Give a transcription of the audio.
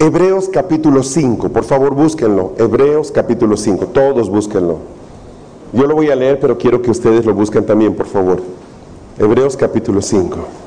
Hebreos capítulo 5, por favor búsquenlo. Hebreos capítulo 5, todos búsquenlo. Yo lo voy a leer, pero quiero que ustedes lo busquen también, por favor. Hebreos capítulo 5.